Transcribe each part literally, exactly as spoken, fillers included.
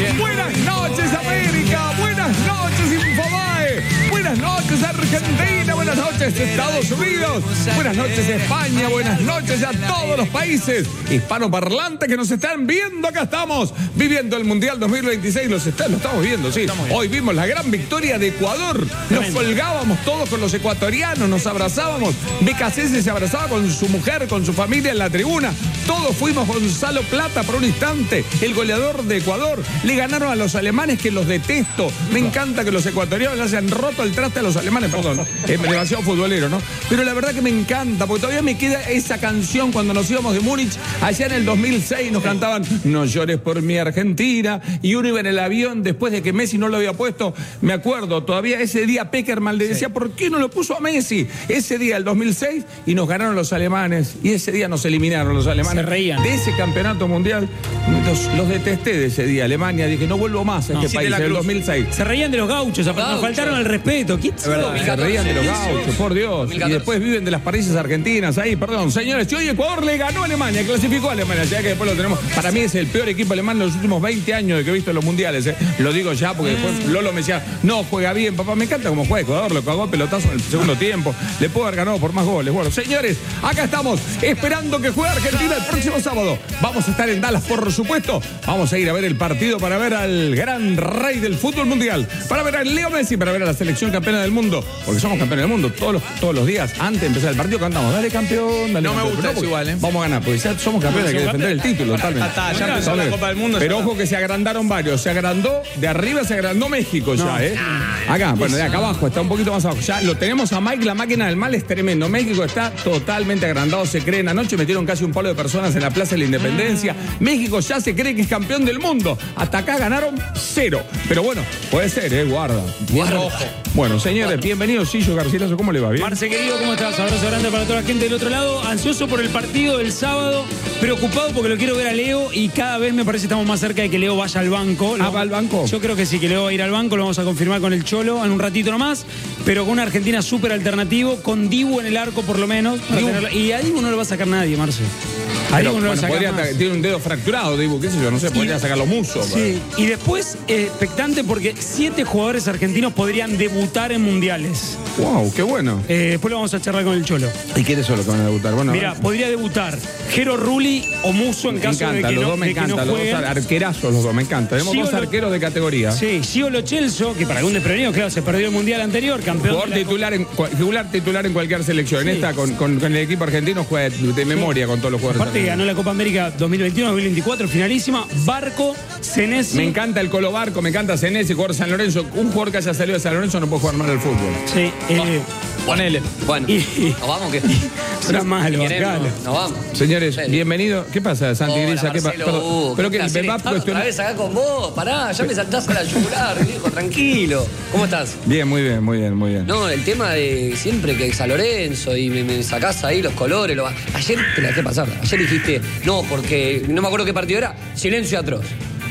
Bien. Buenas noches, América. Buenas noches, Infobae. Buenas noches, Argentina. Buenas noches, Estados Unidos. Buenas noches, España. Buenas noches a todos los países hispanoparlantes que nos están viendo. Acá estamos viviendo el Mundial dos mil veintiséis. Los está, lo estamos viendo, sí. Hoy vimos la gran victoria de Ecuador. Nos colgábamos todos con los ecuatorianos, nos abrazábamos. Becasese se abrazaba con su mujer, con su familia en la tribuna. Todos fuimos Gonzalo Plata por un instante, el goleador de Ecuador. Le ganaron a los alemanes, que los detesto. Me encanta que los ecuatorianos les hayan roto el traste a los alemanes, perdón. Es demasiado futbolero, ¿no? Pero la verdad que me encanta, porque todavía me queda esa canción cuando nos íbamos de Múnich, allá en el dos mil seis, nos cantaban No llores por mi Argentina, y uno iba en el avión después de que Messi no lo había puesto. Me acuerdo, todavía ese día Peckerman le decía, ¿por qué no lo puso a Messi? Ese día, el dos mil seis, y nos ganaron los alemanes, y ese día nos eliminaron los alemanes. Se reían. De ese campeonato mundial, los, los detesté de ese día. Alemania, dije, no vuelvo más a No, este sí, país, en el dos mil seis. Se reían de los gauchos, nos Gaucho. faltaron al respeto. ¿Qué Es verdad, se reían de los gauchos, por Dios. dos mil catorce. Y después viven de las parisas argentinas. Ahí, perdón, señores, si hoy Ecuador le ganó a Alemania, clasificó a Alemania, ya que después lo tenemos. Para mí es el peor equipo alemán de los últimos veinte años de que he visto en los mundiales. ¿eh? Lo digo ya, porque después Lolo me decía, no, juega bien, papá, me encanta cómo juega Ecuador, lo cagó a pelotazo en el segundo tiempo. Le puedo haber ganado por más goles. Bueno, señores, acá estamos, esperando que juegue Argentina el próximo sábado. Vamos a estar en Dallas, por supuesto. Vamos a ir a ver el partido para ver al gran rey del fútbol mundial, para ver a Leo Messi, para ver a la selección campeona del mundo, porque somos campeones del mundo todos los, todos los días. Antes de empezar el partido cantamos, dale campeón, dale No me campeón. gusta Pero eso igual, ¿eh? Vamos a ganar, porque ya somos campeones, hay que defender el título, totalmente. está, ya empezó la Copa del Mundo, Pero ya ojo que se agrandaron varios, se agrandó, de arriba se agrandó México ya, ¿eh? Acá, bueno, de acá abajo, está un poquito más abajo. Ya lo tenemos a Mike, la máquina del mal es tremendo. México está totalmente agrandado, se creen. Anoche metieron casi un palo de personas en la Plaza de la Independencia. México ya se cree que es campeón del mundo. Hasta acá ganaron cero. Pero bueno, puede ser, ¿eh? Guarda. Guarda. Ojo. Bueno, señores, bienvenidos, Sillo Garcilaso, ¿cómo le va? ¿Bien? Marce, querido, ¿cómo estás? Abrazo grande para toda la gente del otro lado. Ansioso por el partido del sábado, preocupado porque lo quiero ver a Leo y cada vez me parece que estamos más cerca de que Leo vaya al banco. Ah, ¿va al banco? Yo creo que sí, que Leo va a ir al banco, lo vamos a confirmar con el Cholo en un ratito nomás, pero con una Argentina súper alternativo, con Dibu en el arco por lo menos. para Dibu. tenerlo- Y a Dibu no lo va a sacar nadie, Marce. A Pero, Dibu no lo va a bueno, sacar podría, más. tiene un dedo fracturado, Dibu, qué sé yo, no sé, podría sacar los musos. Sí, y después, eh, expectante porque siete jugadores argentinos podrían debutar en mundiales. Wow, qué bueno. Eh, después lo vamos a charlar con el Cholo. ¿Y quiénes son los que van a debutar? Bueno, Mira, podría debutar Jero Rulli o Musso en me caso encanta, de que los no, dos me de que no encantan, los dos jueguen. arquerazos los dos, me encanta. Tenemos Sí, dos o lo- arqueros de categoría. Sí, Gio Lo Celso, que para algún desprevenido, claro, se perdió el mundial anterior, campeón. Jugador de la- titular en, cua- titular, titular en cualquier selección. Sí. En esta, con, con- con el equipo argentino, juega de, de memoria con todos los jugadores. Aparte ganó la Copa América dos mil veintiuno dos mil veinticuatro, finalísima. Barco, Senesi. Me encanta el Colo Barco, me encanta Senesi, jugador de San Lorenzo. Un jugador que haya salido de San Lorenzo no puede jugar mal al fútbol. Sí, eh, Ponele. Bueno, Y- ¿nos vamos que era malo, queremos? bacalo. Nos vamos. Señores, Serio. bienvenidos. ¿Qué pasa, Santi Hola, Grisa? ¿Qué pa- Marcelo, perdón, uh, pero qué que placer me va a estar cuestionar. otra vez acá con vos. Pará, ya me saltás a la yugular, viejo, tranquilo. ¿Cómo estás? Bien, muy bien, muy bien, muy bien. No, el tema de siempre que San Lorenzo y me, me sacás ahí los colores. Lo... Ayer te la dejé pasar. Ayer dijiste, no, porque no me acuerdo qué partido era. Silencio atroz.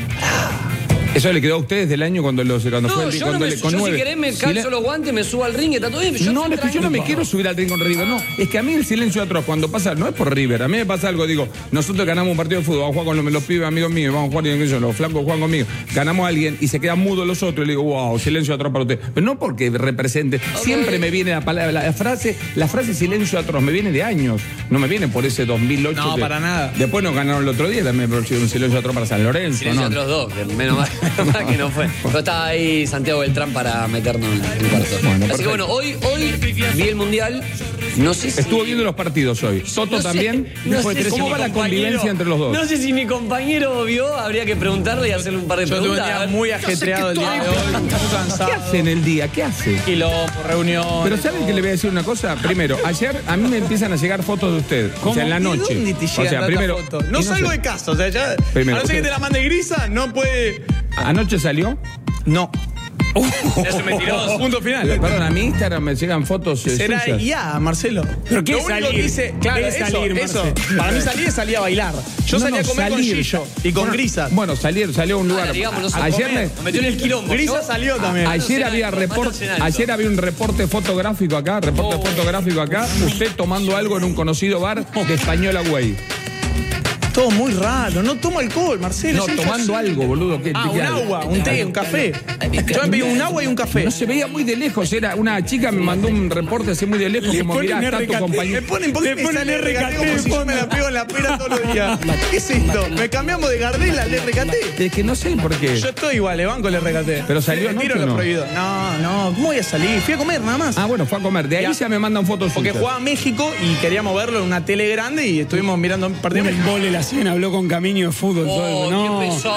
Eso le quedó a ustedes del año cuando, los, cuando fue No, el yo, cuando no me, le- con yo si nueve. querés me Silen- calzo los guantes, me subo al ring y está todo bien. Yo No, soy es que yo no me tranquilo. quiero subir al ring con River, no. Es que a mí el silencio atroz cuando pasa, no es por River, a mí me pasa algo, digo, nosotros ganamos un partido de fútbol, vamos a jugar con los, los pibes amigos míos, vamos a jugar y yo, los flancos juegan conmigo, ganamos a alguien y se quedan mudos los otros y le digo, wow, silencio atroz para usted. Pero no porque represente, siempre me viene la palabra, la frase, la frase silencio atroz, me viene de años, no me viene por ese dos mil ocho. No, que- para nada. Después nos ganaron el otro día, también me pareció un silencio atroz para San Lorenzo, Silencio ¿no? atroz dos, que menos mal, menos mal que no fue. Pero estaba ahí Santiago Beltrán para meternos en el cuarto. Bueno, Así perfecto. que bueno, hoy, hoy vi el Mundial. No sé si... Estuvo viendo los partidos hoy. Soto no sé- también. no sé si ¿Cómo mi va la compañero- convivencia entre los dos? No sé si mi compañero vio, habría que preguntarle y hacerle un par de Yo tuve un preguntas. día muy ajetreado el día de hoy, muy ¿Qué cansado. hace en el día? ¿Qué hace? Quilombo, reunión. Pero ¿saben que le voy a decir una cosa? Primero, ayer a mí me empiezan a llegar fotos de usted. O sea, en la noche. ¿De dónde te o llegan sea, tantas primero. fotos? y No salgo sé. de casa, o sea, ya. Primero, a no ser que usted- te la mande grisa, no puede. ¿Anoche salió? No. Es un mentiroso. Punto final. Perdón, a mi Instagram me llegan fotos eh, Será suyas. I A, Marcelo. ¿Pero qué Lo es único salir? que dice, claro, ¿Qué es eso, salir, eso. Marce? Para mí salir es salir a bailar. Yo No, salí no, a comer con salir. Gillo y con Bueno, Grisa. Bueno, salir, salió a un lugar. Ah, digamos, no sé, ayer comer. me- Nos metió en el quilombo. Grisa ¿no? salió también. Ayer había, report- ayer había un reporte fotográfico acá, reporte Oh. fotográfico acá, usted tomando algo en un conocido bar de Española Güey. todo muy raro. No tomo alcohol, Marcelo. No, es tomando imposible. algo, boludo. ¿qué- Ah, qué un algo? agua, un té, un café. Yo me pedí un agua y un café. No se veía muy de lejos, era una chica me mandó un reporte así muy de lejos, Le como ponen mirá, está R tu K T. Me compañero. ponen, ¿por qué Le me ponen sale R K T, R K T como si yo me la pego en la pera todos los días? ¿Qué es esto? ¿Me cambiamos de Gardel al R K T? Es que no sé por qué. Yo estoy igual, le banco el R K T. Pero salió Le anoche tiro o lo no? prohibido. No, no, ¿cómo voy a salir? Fui a comer nada más. Ah, bueno, fue a comer. De ahí Ya. ya me mandan fotos Porque suyas. jugaba a México y queríamos verlo en una tele grande y estuvimos mirando un partido. Un embole la cien, habló con Camiño de fútbol. todo el- Oh, no. qué pesado.